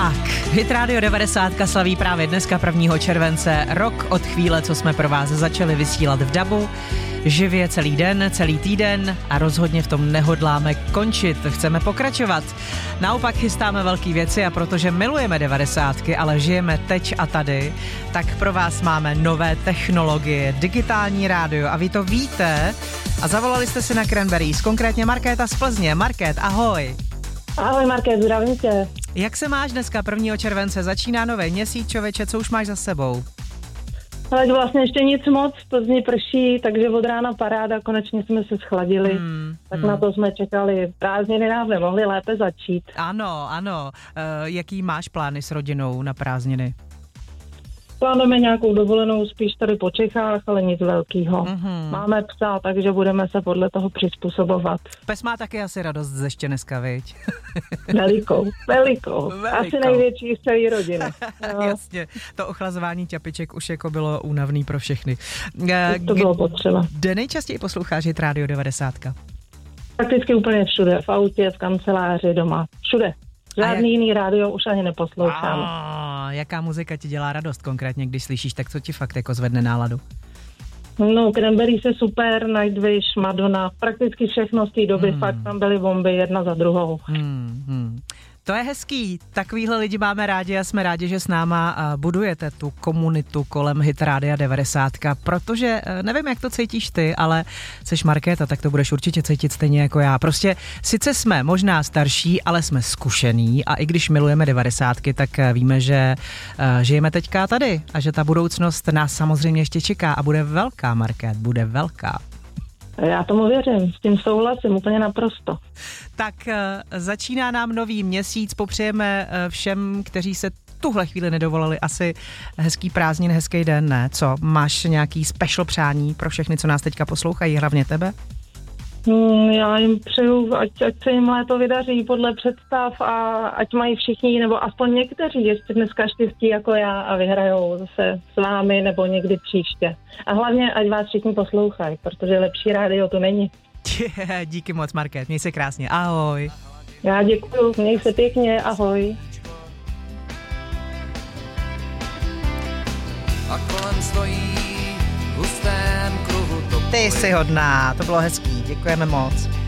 Tak, Hit Radio 90 slaví právě dneska 1. července rok od chvíle, co jsme pro vás začali vysílat v DABu. Živě celý den, celý týden a rozhodně v tom nehodláme končit, chceme pokračovat. Naopak chystáme velké věci a protože milujeme 90, ale žijeme teď a tady, tak pro vás máme nové technologie, digitální rádio a vy to víte a zavolali jste si na Cranberries, konkrétně Markéta z Plzně. Markét, ahoj. Ahoj Markét, zdravím tě. Jak se máš dneska 1. července? Začíná nový měsíc, člověče, co už máš za sebou? Ale vlastně ještě nic moc, v Plzni prší, takže od rána paráda, konečně jsme se schladili, na to jsme čekali. Prázdniny nás nemohly lépe začít. Ano. Jaký máš plány s rodinou na prázdniny? Plánujeme nějakou dovolenou spíš tady po Čechách, ale nic velkýho. Máme psa, takže budeme se podle toho přizpůsobovat. Pes má taky asi radost ze štěneska, viď? Velikou. Asi největší z celé rodiny. Jasně, to ochlazování ťapiček už jako bylo únavný pro všechny. To bylo potřeba. Kde nejčastěji posloucháš Hit Radio 90? Prakticky úplně všude, v autě, v kanceláři, doma, všude. Žádný jiný rádio už ani neposlouchám. Jaká muzika ti dělá radost konkrétně, když slyšíš, tak co ti fakt jako zvedne náladu? No, Cranberries je super, Nightwish, Madonna, prakticky všechno z té doby, fakt tam byly bomby jedna za druhou. To je hezký, takovýhle lidi máme rádi a jsme rádi, že s náma budujete tu komunitu kolem Hit Rádia 90, protože nevím, jak to cítíš ty, ale seš Markéta, tak to budeš určitě cítit stejně jako já. Prostě sice jsme možná starší, ale jsme zkušený a i když milujeme 90, tak víme, že žijeme teďka tady a že ta budoucnost nás samozřejmě ještě čeká a bude velká, Markét, bude velká. Já tomu věřím, s tím souhlasím úplně naprosto. Tak začíná nám nový měsíc, popřejeme všem, kteří se tuhle chvíli nedovolali, asi hezký prázdnin, hezký den, ne? Co, máš nějaký special přání pro všechny, co nás teďka poslouchají, hlavně tebe? Já jim přeju, ať se jim léto vydaří podle představ a ať mají všichni, nebo aspoň někteří ještě dneska štěstí jako já a vyhrajou zase s vámi nebo někdy příště. A hlavně, ať vás všichni poslouchají, protože lepší rádio to není. Díky moc, Markét, měj se krásně, ahoj. Já děkuju, měj se pěkně, ahoj. A kolem stojí v hustém kruhu. Ty jsi hodná, to bylo hezký, děkujeme moc.